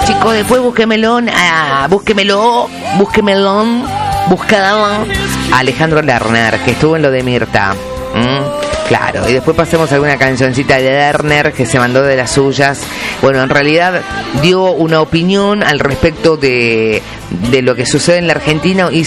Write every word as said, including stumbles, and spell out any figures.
Chicos, después búsquemelo, ah, búsquemelo, búsquemelo, búscalo a Alejandro Lerner, que estuvo en lo de Mirta. ¿Mm? Claro, y después pasemos a alguna cancioncita de Lerner que se mandó de las suyas. Bueno, en realidad dio una opinión al respecto de, de lo que sucede en la Argentina y